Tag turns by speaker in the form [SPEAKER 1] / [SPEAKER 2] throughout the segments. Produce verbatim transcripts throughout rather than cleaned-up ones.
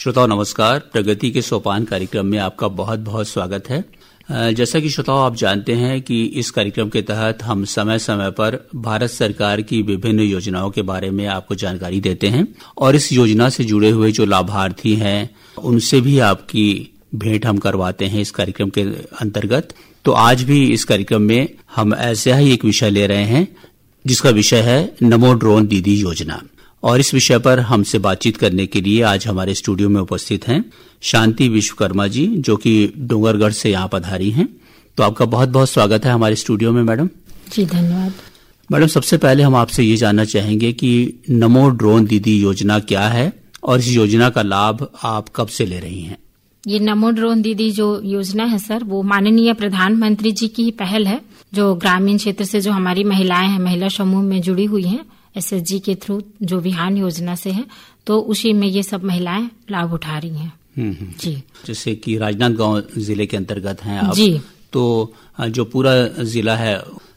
[SPEAKER 1] श्रोताओं नमस्कार। प्रगति के सोपान कार्यक्रम में आपका बहुत बहुत स्वागत है। जैसा कि श्रोताओं आप जानते हैं कि इस कार्यक्रम के तहत हम समय समय पर भारत सरकार की विभिन्न योजनाओं के बारे में आपको जानकारी देते हैं और इस योजना से जुड़े हुए जो लाभार्थी हैं उनसे भी आपकी भेंट हम करवाते हैं इस कार्यक्रम के अंतर्गत। तो आज भी इस कार्यक्रम में हम ऐसा ही एक विषय ले रहे हैं जिसका विषय है नमो ड्रोन दीदी योजना। और इस विषय पर हमसे बातचीत करने के लिए आज हमारे स्टूडियो में उपस्थित हैं शांति विश्वकर्मा जी, जो कि डोंगरगढ़ से यहाँ पधारी हैं। तो आपका बहुत बहुत स्वागत है हमारे स्टूडियो में मैडम।
[SPEAKER 2] जी धन्यवाद।
[SPEAKER 1] मैडम, सबसे पहले हम आपसे ये जानना चाहेंगे कि नमो ड्रोन दीदी योजना क्या है और इस योजना का लाभ आप कब से ले रही हैं?
[SPEAKER 2] ये नमो ड्रोन दीदी जो योजना है सर, वो माननीय प्रधानमंत्री जी की पहल है, जो ग्रामीण क्षेत्र से जो हमारी महिलाएं हैं, महिला समूह में जुड़ी हुई हैं एस एस जी के थ्रू, जो विहान योजना से है, तो उसी में ये सब महिलाएं लाभ उठा रही हैं। जी,
[SPEAKER 1] जैसे कि राजनांदगांव जिले के अंतर्गत हैं आप,
[SPEAKER 2] जी,
[SPEAKER 1] तो जो पूरा जिला है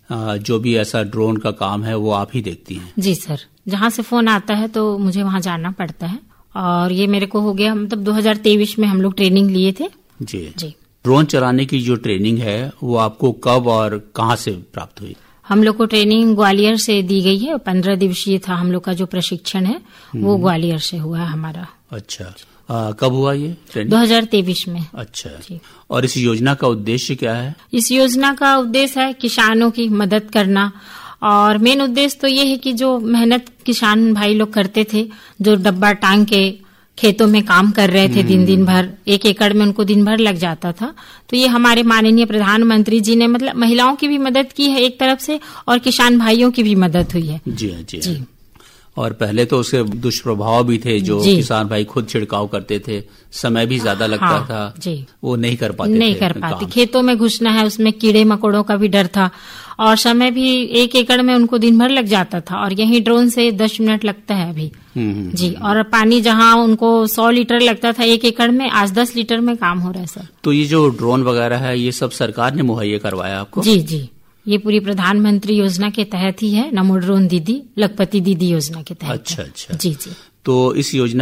[SPEAKER 1] जो भी ऐसा ड्रोन का काम है वो आप ही देखती हैं?
[SPEAKER 2] जी सर, जहाँ से फोन आता है तो मुझे वहाँ जाना पड़ता है और ये मेरे को हो गया, मतलब दो हज़ार तेईस में हम लोग ट्रेनिंग लिए थे।
[SPEAKER 1] जी
[SPEAKER 2] जी।
[SPEAKER 1] ड्रोन चलाने की जो ट्रेनिंग है वो आपको कब और कहाँ से प्राप्त हुई?
[SPEAKER 2] हम लोग को ट्रेनिंग ग्वालियर से दी गई है। पंद्रह दिवसीय था हम लोग का जो प्रशिक्षण है, वो ग्वालियर से हुआ है हमारा।
[SPEAKER 1] अच्छा, आ, कब हुआ ये ट्रेनिंग?
[SPEAKER 2] दो हज़ार तेईस में।
[SPEAKER 1] अच्छा जी। और इस योजना का उद्देश्य क्या है?
[SPEAKER 2] इस योजना का उद्देश्य है किसानों की मदद करना और मेन उद्देश्य तो ये है कि जो मेहनत किसान भाई लोग करते थे, जो डब्बा टांग के खेतों में काम कर रहे थे दिन दिन भर, एक एकड़ में उनको दिन भर लग जाता था, तो ये हमारे माननीय प्रधानमंत्री जी ने मतलब महिलाओं की भी मदद की है एक तरफ से और किसान भाइयों की भी मदद हुई है।
[SPEAKER 1] जी जी, जी। और पहले तो उसके दुष्प्रभाव भी थे, जो किसान भाई खुद छिड़काव करते थे, समय भी ज्यादा लगता
[SPEAKER 2] हाँ,
[SPEAKER 1] था
[SPEAKER 2] जी।
[SPEAKER 1] वो नहीं कर पाते
[SPEAKER 2] नहीं
[SPEAKER 1] थे
[SPEAKER 2] कर पाते, खेतों में घुसना है, उसमें कीड़े मकोड़ों का भी डर था और समय भी एक एकड़ में उनको दिन भर लग जाता था और यही ड्रोन से दस मिनट लगता है अभी। जी। और पानी जहाँ उनको सौ लीटर लगता था एक एकड़ में, आज दस लीटर में काम हो रहा है सर।
[SPEAKER 1] तो ये जो ड्रोन वगैरह है ये सब सरकार ने मुहैया करवाया आपको?
[SPEAKER 2] जी जी, ये पूरी प्रधानमंत्री योजना के तहत ही है, नमो ड्रोन दीदी, लखपति दीदी योजना के तहत।
[SPEAKER 1] अच्छा अच्छा।
[SPEAKER 2] जी जी।
[SPEAKER 1] तो इस योजना